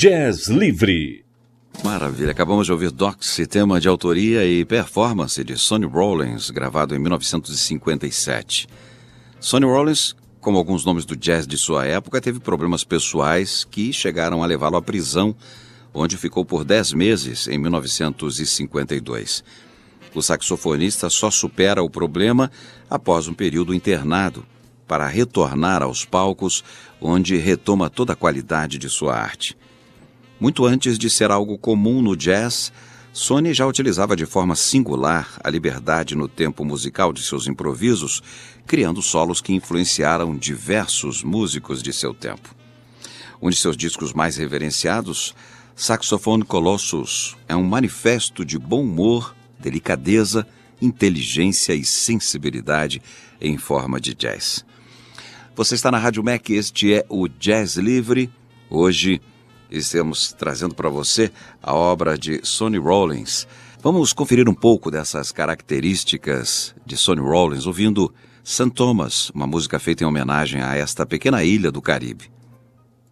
Jazz Livre. Maravilha, acabamos de ouvir Doxy, tema de autoria e performance de Sonny Rollins, gravado em 1957. Sonny Rollins, como alguns nomes do jazz de sua época, teve problemas pessoais que chegaram a levá-lo à prisão, onde ficou por 10 meses em 1952. O saxofonista só supera o problema após um período internado, para retornar aos palcos, onde retoma toda a qualidade de sua arte. Muito antes de ser algo comum no jazz, Sonny já utilizava de forma singular a liberdade no tempo musical de seus improvisos, criando solos que influenciaram diversos músicos de seu tempo. Um de seus discos mais reverenciados, Saxophone Colossus, é um manifesto de bom humor, delicadeza, inteligência e sensibilidade em forma de jazz. Você está na Rádio MEC, este é o Jazz Livre. Hoje estamos trazendo para você a obra de Sonny Rollins. Vamos conferir um pouco dessas características de Sonny Rollins ouvindo St. Thomas, uma música feita em homenagem a esta pequena ilha do Caribe.